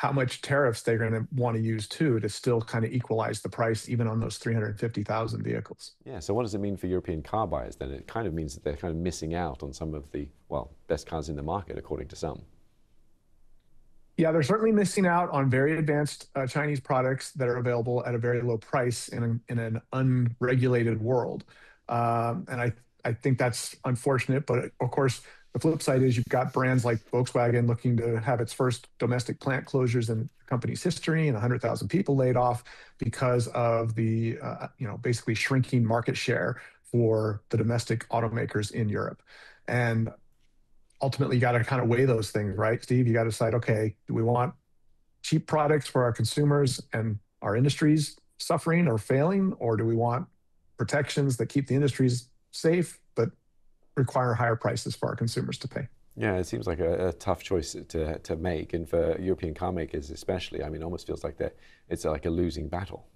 how much tariffs they're going to want to use too to still kind of equalize the price even on those 350,000 vehicles. Yeah, so what does it mean for European car buyers then? It kind of means that they're kind of missing out on some of the, well, best cars in the market, according to some. Yeah, they're certainly missing out on very advanced Chinese products that are available at a very low price in an unregulated world. And I think that's unfortunate. But of course, the flip side is you've got brands like Volkswagen looking to have its first domestic plant closures in the company's history, and 100,000 people laid off because of the basically shrinking market share for the domestic automakers in Europe. And ultimately, you got to kind of weigh those things, right, Steve? You got to decide, okay, do we want cheap products for our consumers and our industries suffering or failing, or do we want protections that keep the industries safe but require higher prices for our consumers to pay? Yeah, it seems like a tough choice to make, and for European car makers especially. I mean, it almost feels like it's like a losing battle.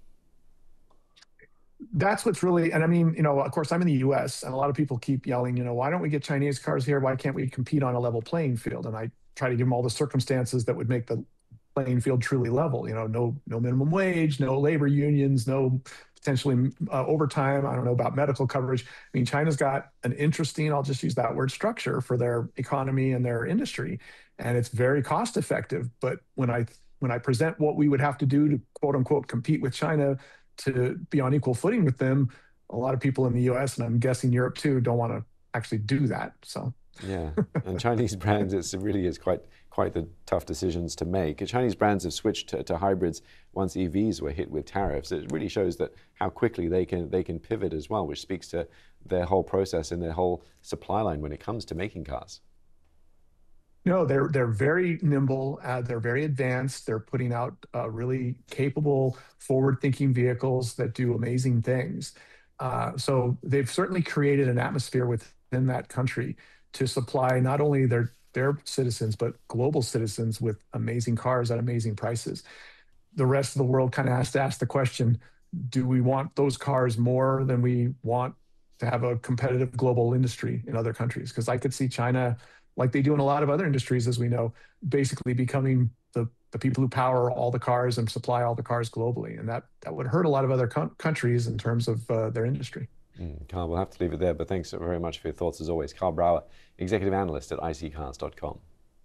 That's what's really, and I mean, of course, I'm in the US, and a lot of people keep yelling, why don't we get Chinese cars here? Why can't we compete on a level playing field? And I try to give them all the circumstances that would make the playing field truly level. No minimum wage, no labor unions, no potentially overtime. I don't know about medical coverage. I mean, China's got an interesting, I'll just use that word, structure for their economy and their industry, and it's very cost effective. But when I present what we would have to do to quote unquote compete with China to be on equal footing with them, a lot of people in the US, and I'm guessing Europe too, don't want to actually do that. So yeah, and Chinese brands, it really is quite the tough decisions to make. Chinese brands have switched to hybrids once EVs were hit with tariffs. It really shows that how quickly they can pivot as well, which speaks to their whole process and their whole supply line when it comes to making cars. No, they're very nimble. They're very advanced. They're putting out really capable, forward-thinking vehicles that do amazing things. So they've certainly created an atmosphere within that country to supply not only their citizens but global citizens with amazing cars at amazing prices. The rest of the world kind of has to ask the question: do we want those cars more than we want to have a competitive global industry in other countries? Because I could see China, like they do in a lot of other industries, as we know, basically becoming the people who power all the cars and supply all the cars globally. And that would hurt a lot of other countries in terms of their industry. Carl, we'll have to leave it there, but thanks very much for your thoughts as always. Carl Brauer, Executive Analyst at iSeeCars.com.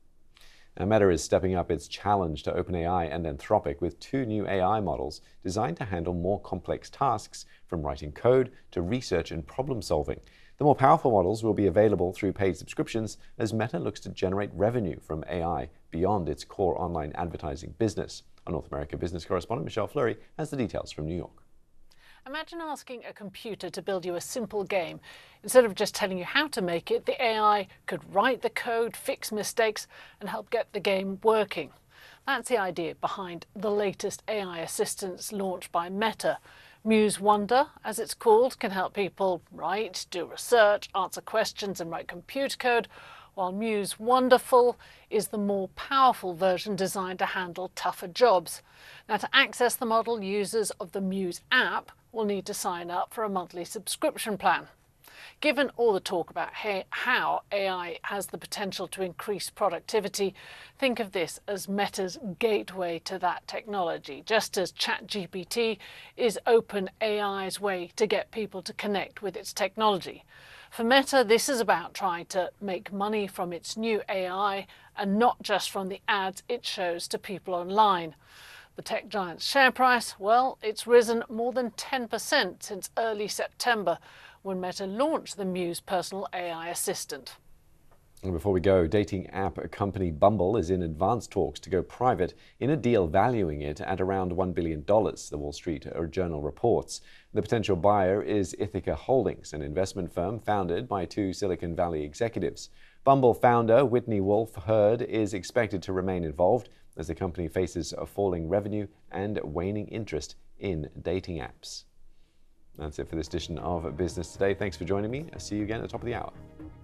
Now, Meta is stepping up its challenge to OpenAI and Anthropic with two new AI models designed to handle more complex tasks, from writing code to research and problem solving. The more powerful models will be available through paid subscriptions as Meta looks to generate revenue from AI beyond its core online advertising business. Our North America business correspondent Michelle Fleury has the details from New York. Imagine asking a computer to build you a simple game. Instead of just telling you how to make it, the AI could write the code, fix mistakes, and help get the game working. That's the idea behind the latest AI assistants launched by Meta. Muse Wonder, as it's called, can help people write, do research, answer questions, and write computer code, while Muse Wonderful is the more powerful version designed to handle tougher jobs. Now, to access the model, users of the Muse app will need to sign up for a monthly subscription plan. Given all the talk about how AI has the potential to increase productivity, think of this as Meta's gateway to that technology, just as ChatGPT is OpenAI's way to get people to connect with its technology. For Meta, this is about trying to make money from its new AI and not just from the ads it shows to people online. The tech giant's share price, well, it's risen more than 10% since early September, when Meta launched the Muse personal AI assistant. And before we go, dating app company Bumble is in advanced talks to go private in a deal valuing it at around $1 billion, the Wall Street Journal reports. The potential buyer is Ithaca Holdings, an investment firm founded by two Silicon Valley executives. Bumble founder Whitney Wolfe Herd is expected to remain involved as the company faces a falling revenue and waning interest in dating apps. That's it for this edition of Business Today. Thanks for joining me. I'll see you again at the top of the hour.